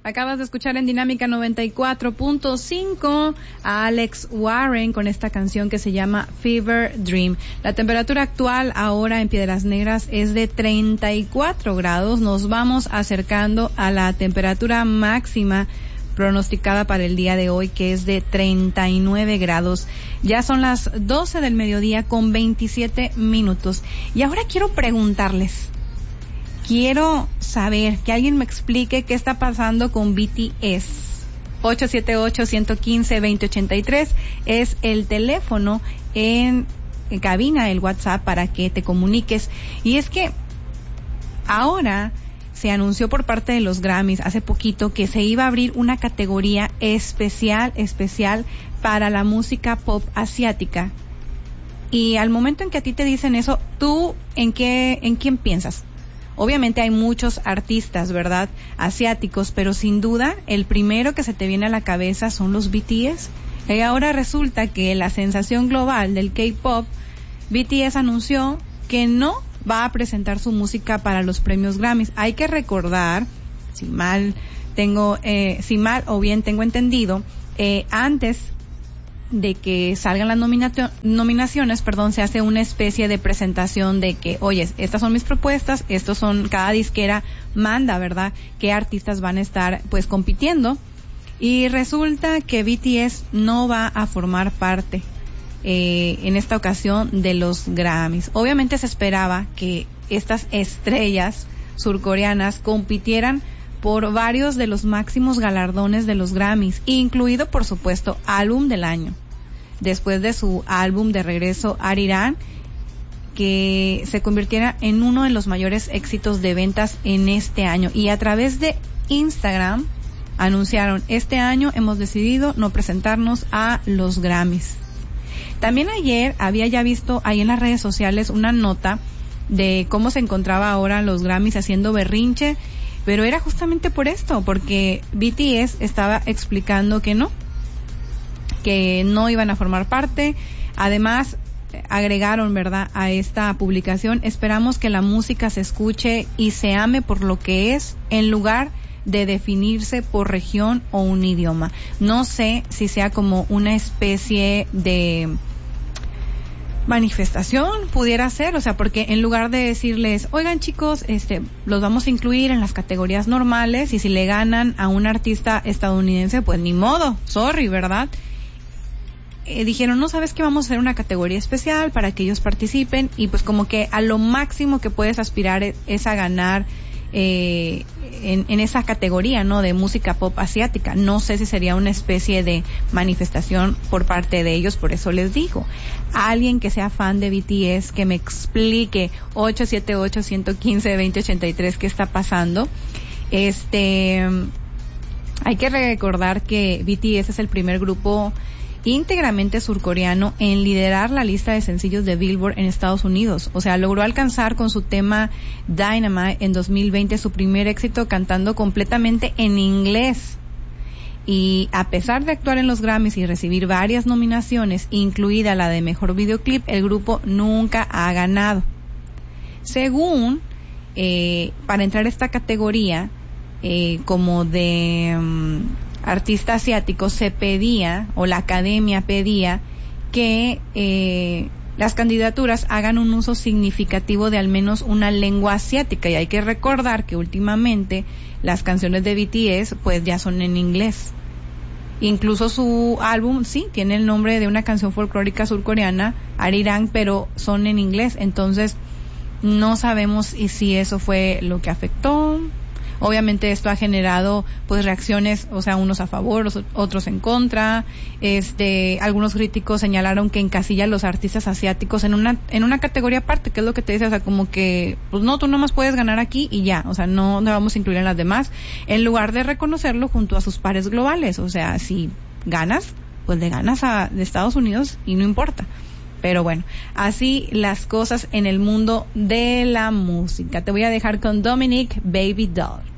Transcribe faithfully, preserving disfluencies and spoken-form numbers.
Acabas de escuchar en Dinámica noventa y cuatro punto cinco a Alex Warren con esta canción que se llama Fever Dream. La temperatura actual ahora en Piedras Negras es de treinta y cuatro grados. Nos vamos acercando a la temperatura máxima pronosticada para el día de hoy, que es de treinta y nueve grados. Ya son las doce del mediodía con veintisiete minutos. Y ahora quiero preguntarles, quiero saber, que alguien me explique qué está pasando con B T S. ocho siete ocho, uno uno cinco, dos cero ocho tres es el teléfono en, en cabina, el WhatsApp, para que te comuniques. Y es que ahora se anunció por parte de los Grammys hace poquito que se iba a abrir una categoría especial, especial para la música pop asiática. Y al momento en que a ti te dicen eso, ¿tú en qué, en quién piensas? Obviamente hay muchos artistas, ¿verdad?, asiáticos, pero sin duda el primero que se te viene a la cabeza son los B T S. Y ahora resulta que la sensación global del K-pop, B T S anunció que no va a presentar su música para los premios Grammys. Hay que recordar, si mal tengo, eh, si mal o bien tengo entendido, eh, antes de que salgan las nominato- nominaciones, perdón, se hace una especie de presentación de que, oye, estas son mis propuestas, estos son, cada disquera manda, ¿verdad?, qué artistas van a estar, pues, compitiendo. Y resulta que B T S no va a formar parte Eh, en esta ocasión de los Grammys. Obviamente se esperaba que estas estrellas surcoreanas compitieran por varios de los máximos galardones de los Grammys, incluido, por supuesto, álbum del año. Después de su álbum de regreso, Arirang, que se convirtiera en uno de los mayores éxitos de ventas en este año. Y a través de Instagram anunciaron: este año hemos decidido no presentarnos a los Grammys. También ayer había ya visto ahí en las redes sociales una nota de cómo se encontraba ahora los Grammys haciendo berrinche, pero era justamente por esto, porque B T S estaba explicando que no, que no iban a formar parte. Además, agregaron, ¿verdad?, a esta publicación: esperamos que la música se escuche y se ame por lo que es, en lugar de definirse por región o un idioma. No sé si sea como una especie de manifestación, pudiera ser, o sea, porque en lugar de decirles, oigan chicos, este, los vamos a incluir en las categorías normales, y si le ganan a un artista estadounidense, pues ni modo, sorry, ¿verdad? Eh, dijeron, no, sabes que vamos a hacer una categoría especial para que ellos participen, y pues como que a lo máximo que puedes aspirar es, es a ganar eh, en, en esa categoría, ¿no?, de música pop asiática. No sé si sería una especie de manifestación por parte de ellos, por eso les digo, alguien que sea fan de B T S, que me explique. Ocho siete ocho, uno uno cinco, dos cero ocho tres, ¿qué está pasando? Este, hay que recordar que B T S es el primer grupo íntegramente surcoreano en liderar la lista de sencillos de Billboard en Estados Unidos. O sea, logró alcanzar con su tema Dynamite en dos mil veinte su primer éxito cantando completamente en inglés. Y a pesar de actuar en los Grammys y recibir varias nominaciones, incluida la de mejor videoclip, el grupo nunca ha ganado. Según, eh, para entrar a esta categoría, eh, como de um, artista asiático, se pedía, o la academia pedía, que eh, las candidaturas hagan un uso significativo de al menos una lengua asiática. Y hay que recordar que últimamente las canciones de B T S pues ya son en inglés. Incluso su álbum, sí, tiene el nombre de una canción folclórica surcoreana, Arirang, pero son en inglés. Entonces no sabemos y si eso fue lo que afectó. Obviamente esto ha generado pues reacciones, o sea, unos a favor, otros en contra. Este, algunos críticos señalaron que encasilla a los artistas asiáticos en una en una categoría aparte, que es lo que te dice, o sea, como que pues no, tú nomás puedes ganar aquí y ya, o sea, no no vamos a incluir en las demás, en lugar de reconocerlo junto a sus pares globales. O sea, si ganas, pues le ganas a de Estados Unidos y no importa. Pero bueno, así las cosas en el mundo de la música. Te voy a dejar con Dominic Baby Doll.